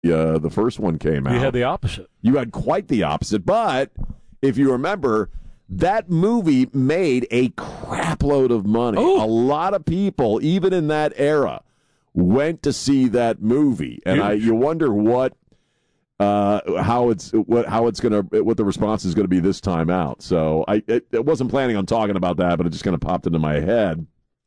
the first one came out. You had the opposite. You had quite the opposite. But if you remember, that movie made a crapload of money. Oh. A lot of people, even in that era, went to see that movie, and you wonder what what the response is going to be this time out. So I wasn't planning on talking about that, but it just kind of popped into my head.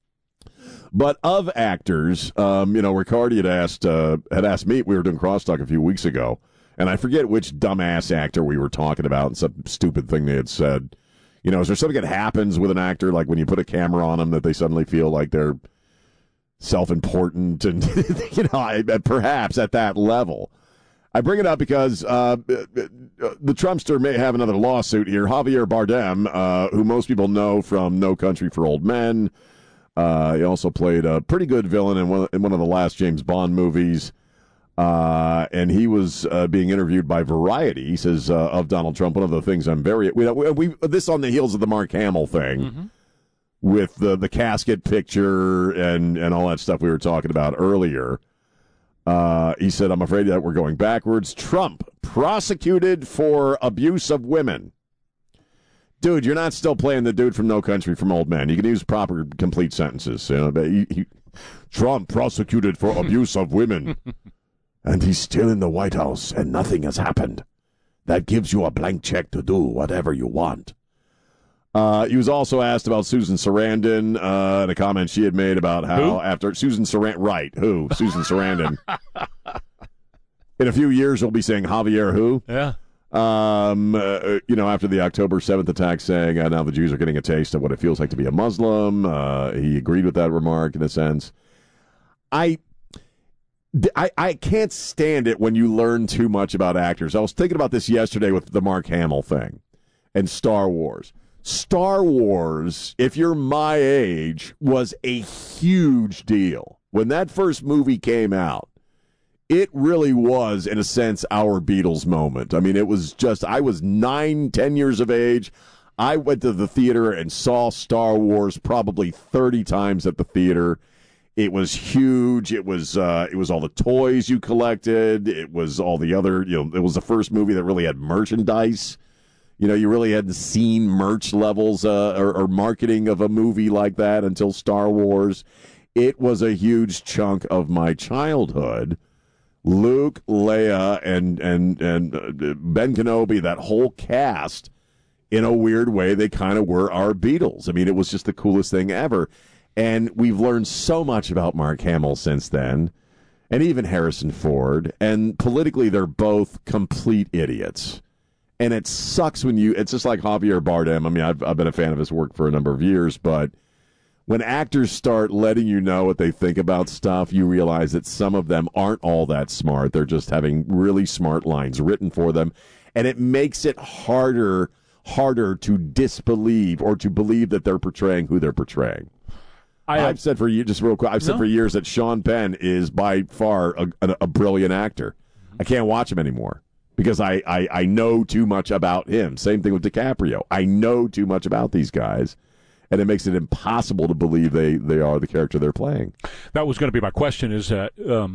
But of actors, Riccardi had asked me. We were doing Crosstalk a few weeks ago, and I forget which dumbass actor we were talking about, and some stupid thing they had said. Is there something that happens with an actor, like when you put a camera on them, that they suddenly feel like they're self-important, and perhaps at that level. I bring it up because the Trumpster may have another lawsuit here. Javier Bardem, who most people know from No Country for Old Men, he also played a pretty good villain in one of the last James Bond movies, and he was being interviewed by Variety. He says of Donald Trump, one of the things I'm very we this on the heels of the Mark Hamill thing. Mm-hmm. With the casket picture and all that stuff we were talking about earlier. He said, I'm afraid that we're going backwards. Trump prosecuted for abuse of women. Dude, you're not still playing the dude from No Country for Old Men. You can use proper, complete sentences. Trump prosecuted for abuse of women. And he's still in the White House and nothing has happened. That gives you a blank check to do whatever you want. He was also asked about Susan Sarandon and a comment she had made about how after Susan Sarandon, right? Who? Susan Sarandon. In a few years, we'll be saying Javier who? Yeah. After the October 7th attack, saying now the Jews are getting a taste of what it feels like to be a Muslim. He agreed with that remark in a sense. I can't stand it when you learn too much about actors. I was thinking about this yesterday with the Mark Hamill thing and Star Wars. Star Wars, if you're my age, was a huge deal. When that first movie came out, it really was, in a sense, our Beatles moment. I mean, it was just, I was 9-10 years of age. I went to the theater and saw Star Wars probably 30 times at the theater. It was huge. It was all the toys you collected. It was all the other, it was the first movie that really had merchandise. You really hadn't seen merch levels or marketing of a movie like that until Star Wars. It was a huge chunk of my childhood. Luke, Leia, and Ben Kenobi, that whole cast, in a weird way, they kind of were our Beatles. I mean, it was just the coolest thing ever. And we've learned so much about Mark Hamill since then, and even Harrison Ford. And politically, they're both complete idiots. And it sucks when it's just like Javier Bardem. I mean, I've been a fan of his work for a number of years, but when actors start letting you know what they think about stuff, you realize that some of them aren't all that smart. They're just having really smart lines written for them, and it makes it harder to disbelieve or to believe that they're portraying who they're portraying. I've said for you, just real quick, I've said for years that Sean Penn is by far a brilliant actor. I can't watch him anymore. Because I know too much about him. Same thing with DiCaprio. I know too much about these guys, and it makes it impossible to believe they are the character they're playing. That was going to be my question, is that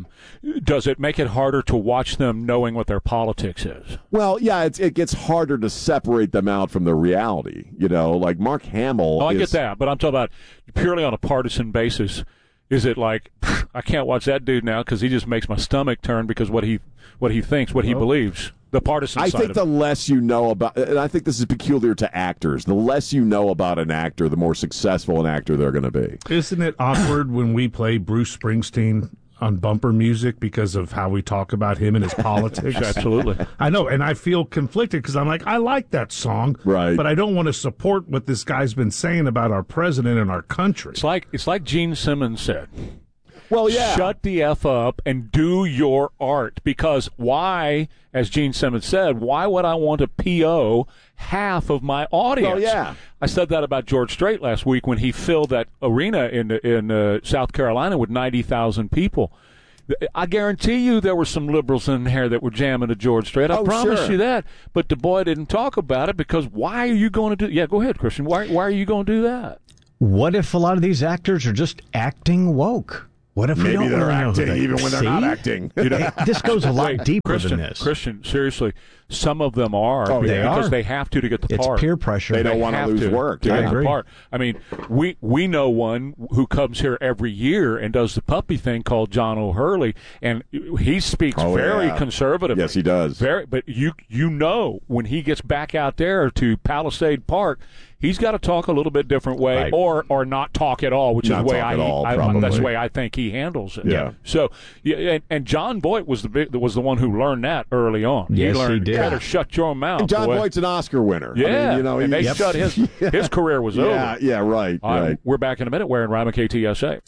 does it make it harder to watch them knowing what their politics is? Well, yeah, it gets harder to separate them out from the reality. Like Mark Hamill. Oh, I get that, but I'm talking about purely on a partisan basis. Is it like, I can't watch that dude now because he just makes my stomach turn because what he thinks, what he believes, the partisan side I think of the it. less you know about, and I think this is peculiar to actors, the less you know about an actor, the more successful an actor they're going to be. Isn't it awkward when we play Bruce Springsteen on bumper music because of how we talk about him and his politics? Absolutely. I know, and I feel conflicted because I'm like, I like that song, right? But I don't want to support what this guy's been saying about our president and our country. It's like Gene Simmons said. Well, yeah. Shut the F up and do your art. Because why, as Gene Simmons said, why would I want to PO half of my audience? Well, yeah. I said that about George Strait last week when he filled that arena in South Carolina with 90,000 people. I guarantee you there were some liberals in here that were jamming to George Strait. I promise you that. But Du Bois didn't talk about it because why are you going to do... Yeah, go ahead, Christian. Why are you going to do that? What if a lot of these actors are just acting woke? What if we Maybe don't they're really know who acting they even when they're not See? acting. This goes a lot deeper Christian, than this. Christian, seriously, some of them are because they have to get the It's part. peer pressure. They don't want to lose work. to I get the agree. part. I mean, we know one who comes here every year and does the puppy thing called John O'Hurley, and he speaks very conservatively. Yes, he does. But you know when he gets back out there to Palisade Park, he's got to talk a little bit different way, Right. or not talk at all, which Not is the way talk at all, probably. that's the way I think he handles it. Yeah. So, and John Voight was the one who learned that early on. Yes, he learned, did. You better shut your mouth. And John boy. Voight's an Oscar winner. Yeah, I mean, and they shut his career was over. Yeah, right. We're back in a minute. We're in Rima KTSA.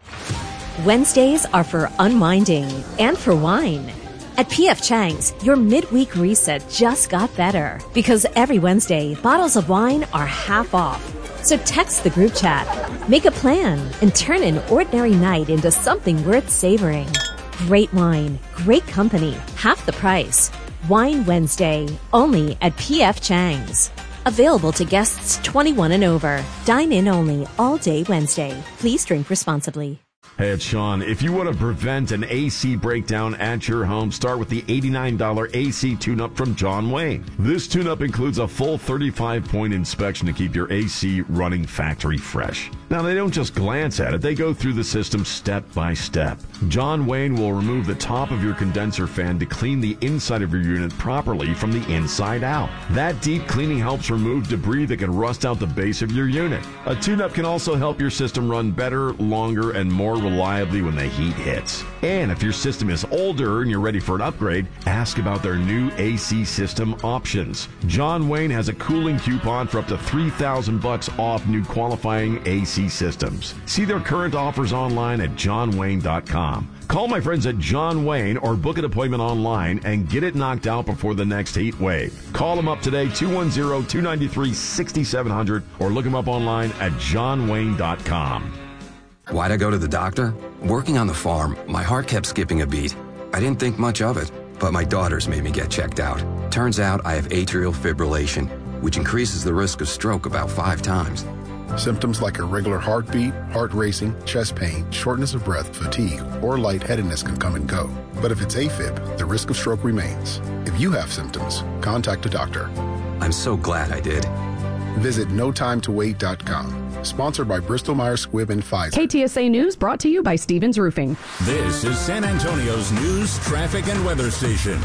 Wednesdays are for unwinding and for wine. At P.F. Chang's, your midweek reset just got better because every Wednesday, bottles of wine are half off. So text the group chat, make a plan, and turn an ordinary night into something worth savoring. Great wine, great company, half the price. Wine Wednesday, only at P.F. Chang's. Available to guests 21 and over. Dine in only all day Wednesday. Please drink responsibly. Hey, it's Sean. If you want to prevent an AC breakdown at your home, start with the $89 AC tune-up from John Wayne. This tune-up includes a full 35-point inspection to keep your AC running factory fresh. Now, they don't just glance at it. They go through the system step by step. John Wayne will remove the top of your condenser fan to clean the inside of your unit properly from the inside out. That deep cleaning helps remove debris that can rust out the base of your unit. A tune-up can also help your system run better, longer, and more reliably when the heat hits. And if your system is older and you're ready for an upgrade, ask about their new AC system options. John Wayne has a cooling coupon for up to $3,000 off new qualifying AC systems. See their current offers online at johnwayne.com. Call my friends at John Wayne or book an appointment online and get it knocked out before the next heat wave. Call them up today, 210-293-6700, or look them up online at johnwayne.com. Why'd I go to the doctor? Working on the farm, my heart kept skipping a beat. I didn't think much of it, but my daughters made me get checked out. Turns out I have atrial fibrillation, which increases the risk of stroke about 5 times. Symptoms like irregular heartbeat, heart racing, chest pain, shortness of breath, fatigue, or lightheadedness can come and go. But if it's AFib, the risk of stroke remains. If you have symptoms, contact a doctor. I'm so glad I did. Visit notimetowait.com. Sponsored by Bristol-Myers Squibb and Pfizer. KTSA News brought to you by Stevens Roofing. This is San Antonio's news, traffic, and weather station.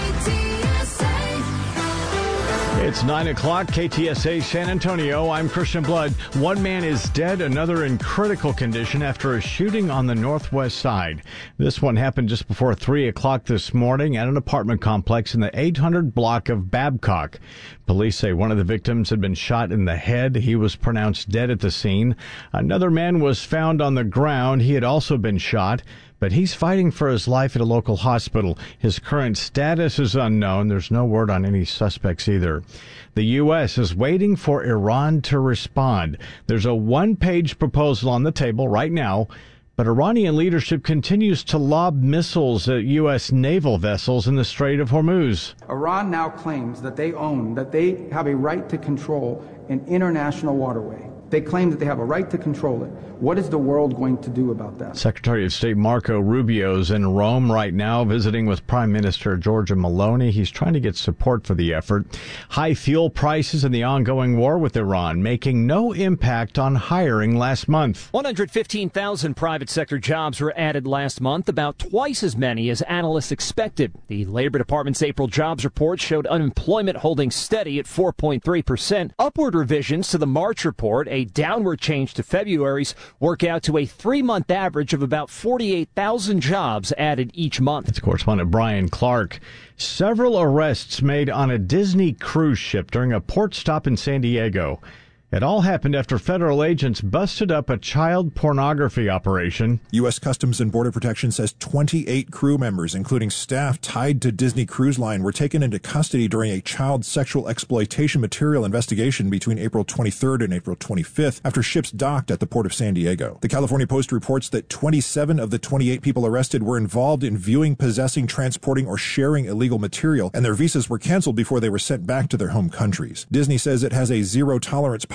It's 9 o'clock, KTSA San Antonio. I'm Christian Blood. One man is dead, another in critical condition after a shooting on the northwest side. This one happened just before 3 o'clock this morning at an apartment complex in the 800 block of Babcock. Police say one of the victims had been shot in the head. He was pronounced dead at the scene. Another man was found on the ground. He had also been shot, but he's fighting for his life at a local hospital. His current status is unknown. There's no word on any suspects either. The U.S. is waiting for Iran to respond. There's a one-page proposal on the table right now, but Iranian leadership continues to lob missiles at U.S. naval vessels in the Strait of Hormuz. Iran now claims that they have a right to control an international waterway. They claim that they have a right to control it. What is the world going to do about that? Secretary of State Marco Rubio is in Rome right now visiting with Prime Minister Giorgia Meloni. He's trying to get support for the effort. High fuel prices and the ongoing war with Iran making no impact on hiring last month. 115,000 private sector jobs were added last month, about twice as many as analysts expected. The Labor Department's April jobs report showed unemployment holding steady at 4.3%. Upward revisions to the March report, a downward change to February's, work out to a 3-month average of about 48,000 jobs added each month. That's correspondent Brian Clark. Several arrests made on a Disney cruise ship during a port stop in San Diego. It all happened after federal agents busted up a child pornography operation. U.S. Customs and Border Protection says 28 crew members, including staff tied to Disney Cruise Line, were taken into custody during a child sexual exploitation material investigation between April 23rd and April 25th after ships docked at the port of San Diego. The California Post reports that 27 of the 28 people arrested were involved in viewing, possessing, transporting, or sharing illegal material, and their visas were canceled before they were sent back to their home countries. Disney says it has a zero-tolerance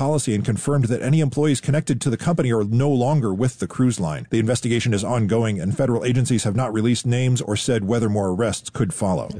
policy and confirmed that any employees connected to the company are no longer with the cruise line. The investigation is ongoing, and federal agencies have not released names or said whether more arrests could follow.